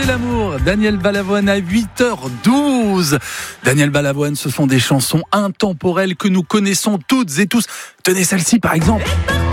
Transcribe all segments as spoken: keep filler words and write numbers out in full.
Trouver l'amour, Daniel Balavoine à huit heures douze. Daniel Balavoine, ce sont des chansons intemporelles que nous connaissons toutes et tous. Tenez celle-ci par exemple.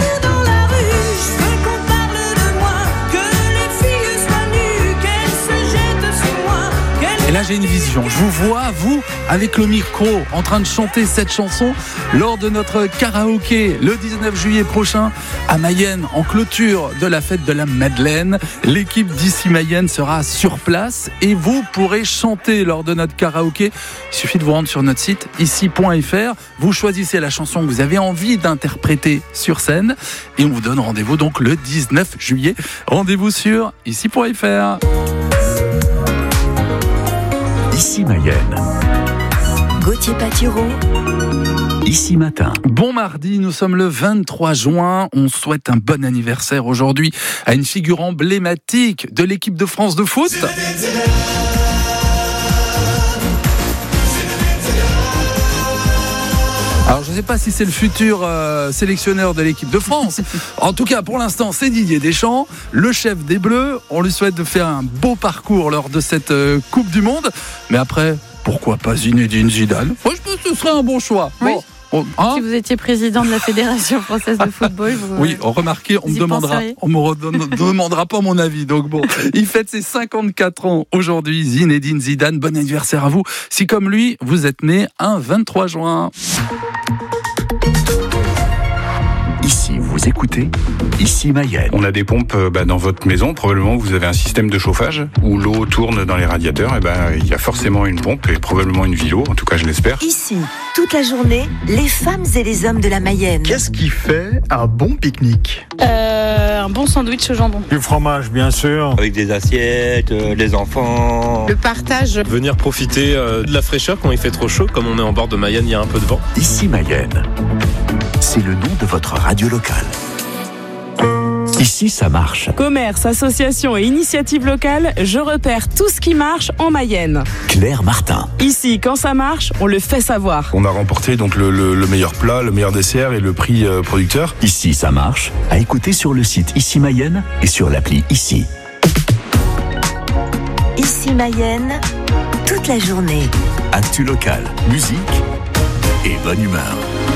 Et là j'ai une vision, je vous vois, vous, avec le micro, en train de chanter cette chanson lors de notre karaoké le dix-neuf juillet prochain à Mayenne, en clôture de la fête de la Madeleine. L'équipe d'Ici Mayenne sera sur place et vous pourrez chanter lors de notre karaoké. Il suffit de vous rendre sur notre site ici point f r, vous choisissez la chanson que vous avez envie d'interpréter sur scène et on vous donne rendez-vous donc le dix-neuf juillet. Rendez-vous sur ici point f r. Ici Mayenne. Gauthier Patureau. Ici Matin. Bon mardi, nous sommes le vingt-trois juin. On souhaite un bon anniversaire aujourd'hui à une figure emblématique de l'équipe de France de foot. Alors je ne sais pas si c'est le futur euh, sélectionneur de l'équipe de France. En tout cas, pour l'instant, c'est Didier Deschamps, le chef des Bleus. On lui souhaite de faire un beau parcours lors de cette euh, Coupe du Monde. Mais après, pourquoi pas Zinedine Zidane ? Moi, je pense que ce serait un bon choix. Oui. Bon. Oh, hein si vous étiez président de la Fédération française de football, vous, oui, remarquez, on me demandera, on me redonne, demandera pas mon avis. Donc bon, il fête ses cinquante-quatre ans aujourd'hui. Zinedine Zidane, bon anniversaire à vous. Si comme lui, vous êtes né un vingt-trois juin. Ici, vous écoutez Ici Mayenne. On a des pompes bah, dans votre maison. Probablement vous avez un système de chauffage où l'eau tourne dans les radiateurs. Et ben il y a forcément une pompe et probablement une vilo. En tout cas, je l'espère. Ici, toute la journée, les femmes et les hommes de la Mayenne. Qu'est-ce qui fait un bon pique-nique ? euh, Un bon sandwich au jambon. Du fromage, bien sûr. Avec des assiettes, euh, les enfants. Le partage. Venir profiter euh, de la fraîcheur quand il fait trop chaud. Comme on est en bord de Mayenne, il y a un peu de vent. Ici Mayenne. C'est le nom de votre radio locale. Ici, ça marche. Commerce, association et initiative locale, je repère tout ce qui marche en Mayenne. Claire Martin. Ici, quand ça marche, on le fait savoir. On a remporté donc le, le, le meilleur plat, le meilleur dessert et le prix euh, producteur. Ici, ça marche. À écouter sur le site Ici Mayenne et sur l'appli Ici. Ici Mayenne, toute la journée. Actu locale, musique et bonne humeur.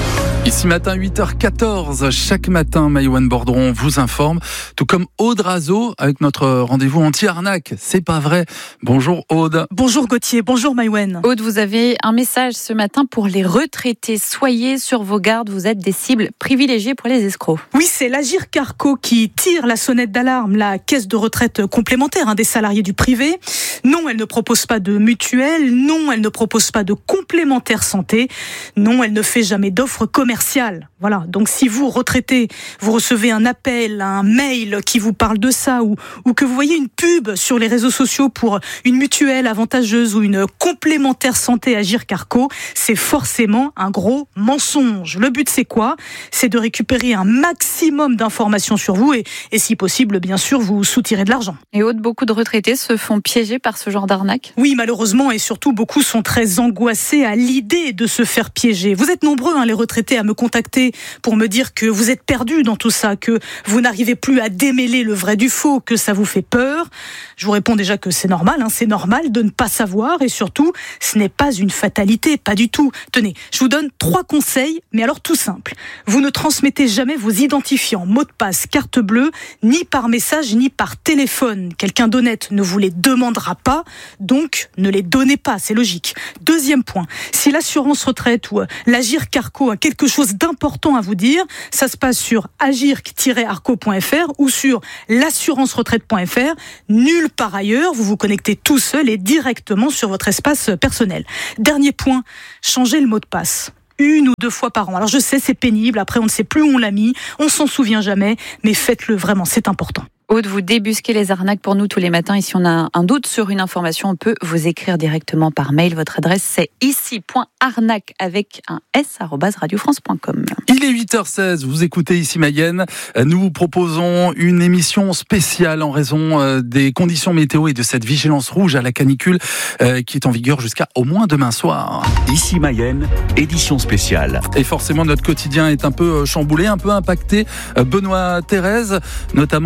Ici matin, huit heures quatorze, chaque matin, Maïwenn Bordron vous informe, tout comme Aude Razo, avec notre rendez-vous anti-arnaque. C'est pas vrai. Bonjour Aude. Bonjour Gauthier, bonjour Maïwenn. Aude, vous avez un message ce matin pour les retraités. Soyez sur vos gardes, vous êtes des cibles privilégiées pour les escrocs. Oui, c'est l'Agirc Arco qui tire la sonnette d'alarme, la caisse de retraite complémentaire hein, des salariés du privé. Non, elle ne propose pas de mutuelle. Non, elle ne propose pas de complémentaire santé. Non, elle ne fait jamais d'offres commerciales. Voilà. Donc, si vous, retraité, vous recevez un appel, un mail qui vous parle de ça ou, ou que vous voyez une pub sur les réseaux sociaux pour une mutuelle avantageuse ou une complémentaire santé Agirc Arco, c'est forcément un gros mensonge. Le but, c'est quoi ? C'est de récupérer un maximum d'informations sur vous et, et si possible, bien sûr, vous soutirer de l'argent. Et Aude, beaucoup de retraités se font piéger par ce genre d'arnaque ? Oui, malheureusement, et surtout, beaucoup sont très angoissés à l'idée de se faire piéger. Vous êtes nombreux, hein, les retraités, à me contacter pour me dire que vous êtes perdus dans tout ça, que vous n'arrivez plus à démêler le vrai du faux, que ça vous fait peur. Je vous réponds déjà que c'est normal, hein, c'est normal de ne pas savoir et surtout, ce n'est pas une fatalité, pas du tout. Tenez, je vous donne trois conseils, mais alors tout simple. Vous ne transmettez jamais vos identifiants, mots de passe, carte bleue, ni par message, ni par téléphone. Quelqu'un d'honnête ne vous les demandera pas, donc ne les donnez pas, c'est logique. Deuxième point, si l'assurance retraite ou l'Agirc Arco a quelque chose d'important à vous dire, ça se passe sur agirc tiret arco point f r ou sur l'assurance retraite point f r. Nulle part ailleurs, vous vous connectez tout seul et directement sur votre espace personnel. Dernier point, changez le mot de passe. Une ou deux fois par an. Alors je sais, c'est pénible, après on ne sait plus où on l'a mis, on s'en souvient jamais, mais faites-le vraiment, c'est important. Aude, vous débusquez les arnaques pour nous tous les matins. Et si on a un doute sur une information, on peut vous écrire directement par mail. Votre adresse, c'est ici point arnaque avec un s arobase radio france point com. Il est huit heures seize, vous écoutez Ici Mayenne. Nous vous proposons une émission spéciale en raison des conditions météo et de cette vigilance rouge à la canicule qui est en vigueur jusqu'à au moins demain soir. Ici Mayenne, édition spéciale. Et forcément, notre quotidien est un peu chamboulé, un peu impacté. Benoît Thérèse, notamment si on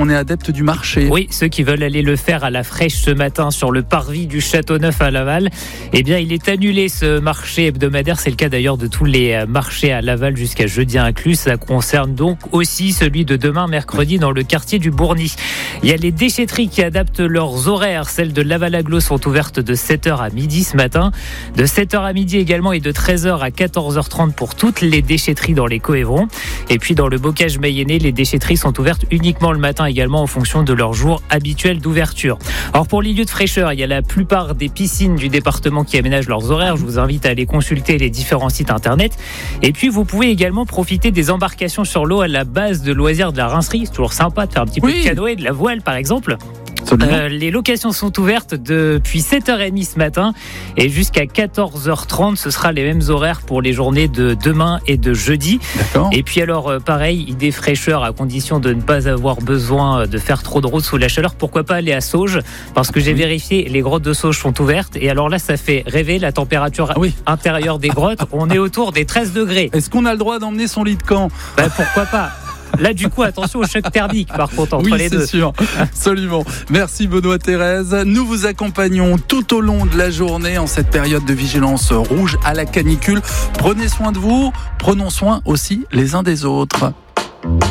on est adepte du marché. Oui, ceux qui veulent aller le faire à la fraîche ce matin sur le parvis du Château-Neuf à Laval, eh bien, il est annulé ce marché hebdomadaire. C'est le cas d'ailleurs de tous les marchés à Laval jusqu'à jeudi inclus. Ça concerne donc aussi celui de demain, mercredi, dans le quartier du Bourny. Il y a les déchetteries qui adaptent leurs horaires. Celles de Laval-Aglo sont ouvertes de sept heures à midi ce matin, de sept heures à midi également et de treize heures à quatorze heures trente pour toutes les déchetteries dans les Coévrons. Et puis dans le bocage mayennais, les déchetteries sont ouvertes uniquement le matin également en fonction de leur jour habituel d'ouverture. Alors pour les lieux de fraîcheur, il y a la plupart des piscines du département qui aménagent leurs horaires. Je vous invite à aller consulter les différents sites internet. Et puis vous pouvez également profiter des embarcations sur l'eau à la base de loisirs de la Rincerie. C'est toujours sympa de faire un petit peu oui. de canoë, de la voile par exemple. Euh, les locations sont ouvertes depuis sept heures trente ce matin et jusqu'à quatorze heures trente. Ce sera les mêmes horaires pour les journées de demain et de jeudi. D'accord. Et puis alors, euh, pareil, idée fraîcheur à condition de ne pas avoir besoin de faire trop de route sous la chaleur. Pourquoi pas aller à Sauges? Parce que j'ai oui. vérifié, les grottes de Sauges sont ouvertes. Et alors là, ça fait rêver la température ah oui. intérieure des grottes. On est autour des treize degrés. Est-ce qu'on a le droit d'emmener son lit de camp? Bah, pourquoi pas? Là, du coup, attention au choc thermique, par contre, entre oui, les deux. Oui, c'est sûr. Absolument. Merci, Benoît Thérèse. Nous vous accompagnons tout au long de la journée en cette période de vigilance rouge à la canicule. Prenez soin de vous. Prenons soin aussi les uns des autres.